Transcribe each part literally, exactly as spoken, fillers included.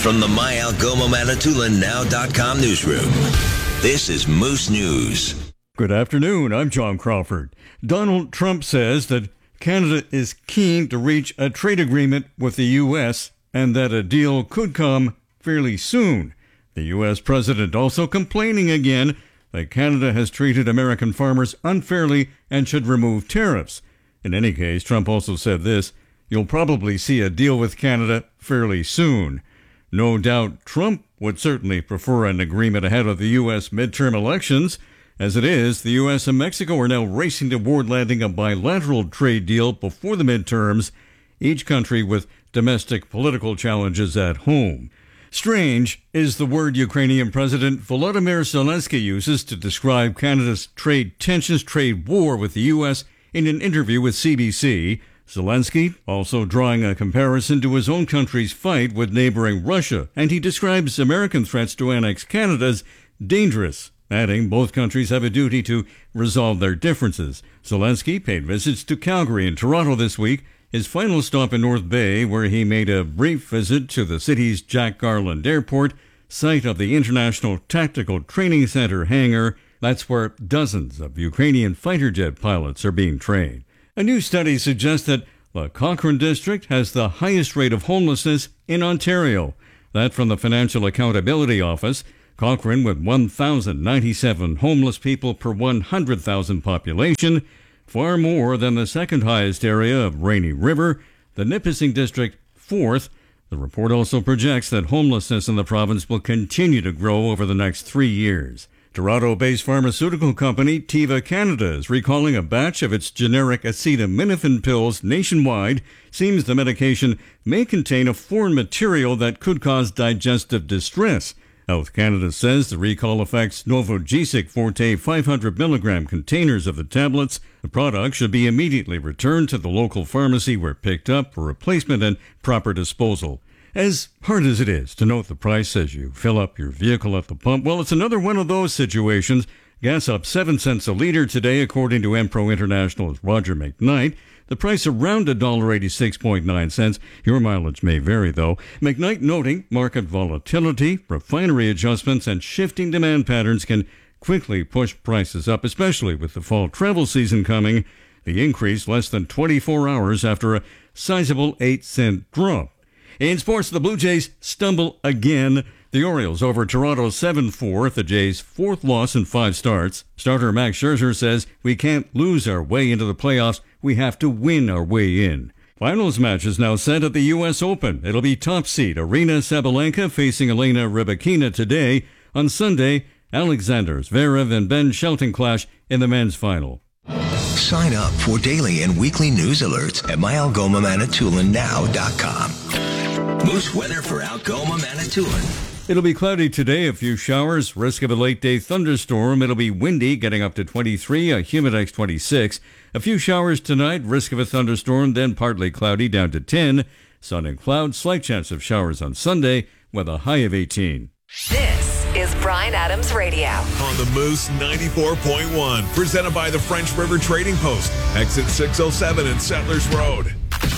from the My Algoma Manitoulin Now dot com newsroom, this is Moose News. Good afternoon, I'm John Crawford. Donald Trump says that Canada is keen to reach a trade agreement with the U S and that a deal could come fairly soon. The U S president also complaining again that Canada has treated American farmers unfairly and should remove tariffs. In any case, Trump also said this: you'll probably see a deal with Canada fairly soon. No doubt Trump would certainly prefer an agreement ahead of the U S midterm elections. As it is, the U S and Mexico are now racing toward landing a bilateral trade deal before the midterms, each country with domestic political challenges at home. Strange is the word Ukrainian President Volodymyr Zelensky uses to describe Canada's trade tensions, trade war with the U S in an interview with C B C. Zelensky also drawing a comparison to his own country's fight with neighboring Russia, and he describes American threats to annex Canada as dangerous, adding both countries have a duty to resolve their differences. Zelensky paid visits to Calgary and Toronto this week, his final stop in North Bay, where he made a brief visit to the city's Jack Garland Airport, site of the International Tactical Training Center hangar. That's where dozens of Ukrainian fighter jet pilots are being trained. A new study suggests that the Cochrane district has the highest rate of homelessness in Ontario. That from the Financial Accountability Office. Cochrane, with one thousand ninety-seven homeless people per one hundred thousand population, far more than the second highest area of Rainy River, the Nipissing district fourth. The report also projects that homelessness in the province will continue to grow over the next three years. Toronto-based pharmaceutical company Teva Canada is recalling a batch of its generic acetaminophen pills nationwide. Seems the medication may contain a foreign material that could cause digestive distress. Health Canada says the recall affects Novogesic Forte five hundred milligram containers of the tablets. The product should be immediately returned to the local pharmacy where picked up for replacement and proper disposal. As hard as it is to note the price as you fill up your vehicle at the pump, well, it's another one of those situations. Gas up seven cents a litre today, according to Empro International's Roger McKnight. The price around one dollar eighty-six point nine cents. Your mileage may vary, though. McKnight noting market volatility, refinery adjustments, and shifting demand patterns can quickly push prices up, especially with the fall travel season coming. The increase less than twenty-four hours after a sizable eight cent drop. In sports, the Blue Jays stumble again. The Orioles over Toronto seven four, the Jays' fourth loss in five starts. Starter Max Scherzer says, we can't lose our way into the playoffs. We have to win our way in. Finals match is now set at the U S Open. It'll be top seed Arina Sabalenka facing Elena Rybakina today. On Sunday, Alexander Zverev and Ben Shelton clash in the men's final. Sign up for daily and weekly news alerts at My Algoma Manitoulin Now dot com. Moose weather for Algoma Manitoulin. It'll be cloudy today, a few showers, risk of a late-day thunderstorm. It'll be windy, getting up to twenty-three, a humidex twenty-six. A few showers tonight, risk of a thunderstorm, then partly cloudy, down to ten. Sun and clouds, slight chance of showers on Sunday, with a high of eighteen. This is Bryan Adams Radio. On the Moose ninety-four point one, presented by the French River Trading Post, exit six oh seven and Settlers Road.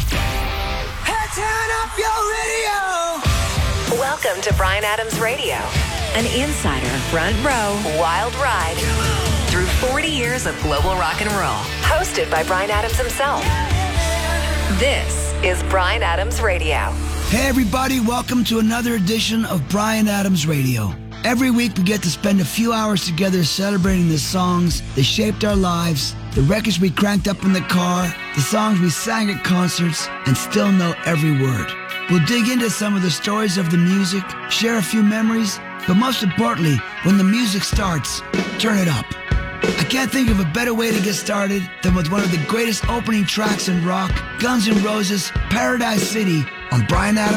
Hey, turn up your radio. Welcome to Bryan Adams Radio, an insider front row wild ride through forty years of global rock and roll. Hosted by Bryan Adams himself. This is Bryan Adams Radio. Hey everybody, welcome to another edition of Bryan Adams Radio. Every week we get to spend a few hours together celebrating the songs that shaped our lives, the records we cranked up in the car, the songs we sang at concerts, and still know every word. We'll dig into some of the stories of the music, share a few memories, but most importantly, when the music starts, turn it up. I can't think of a better way to get started than with one of the greatest opening tracks in rock, Guns N' Roses' Paradise City on Bryan Adams